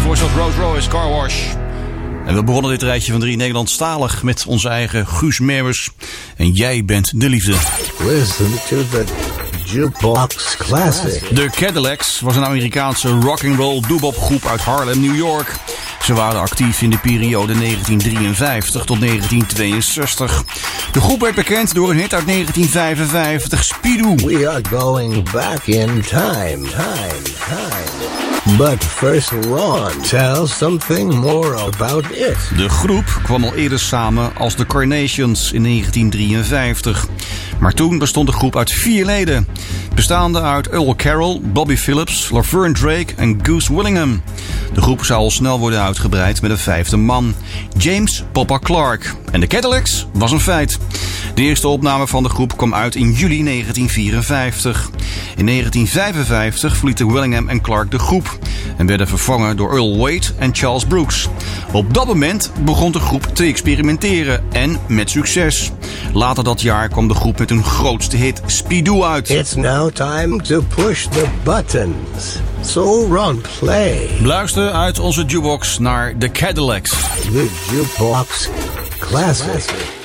Daarvoor zat Rolls Royce Car Wash. En we begonnen dit rijtje van 3 Nederlandstalig met onze eigen Guus Meeuwis. En Jij bent de liefde. Listen to the Jukebox Classic. De Cadillacs was een Amerikaanse rock'n'roll doobopgroep uit Harlem, New York. Ze waren actief in de periode 1953 tot 1962. De groep werd bekend door een hit uit 1955, Speedo. We are going back in time. But first Ron, tell something more about it. De groep kwam al eerder samen als de Carnations in 1953. Maar toen bestond de groep uit 4 leden. Bestaande uit Earl Carroll, Bobby Phillips, Laverne Drake en Goose Willingham. De groep zou al snel worden uitgebreid met een 5e man, James Papa Clark. En de Cadillacs was een feit. De eerste opname van de groep kwam uit in juli 1954. In 1955 verlieten Willingham en Clark de groep en werden vervangen door Earl Wade en Charles Brooks. Op dat moment begon de groep te experimenteren en met succes. Later dat jaar kwam de groep met hun grootste hit Speedo uit. It's now time to push the buttons. So Ron, play. Luister uit onze jukebox naar de Cadillacs. The Jukebox Classic.